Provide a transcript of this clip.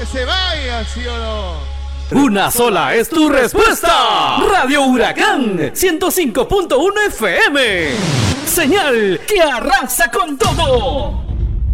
que se vaya, ¿sí o no? Una sola es tu respuesta. Radio Huracán 105.1 FM. Señal que arrasa con todo.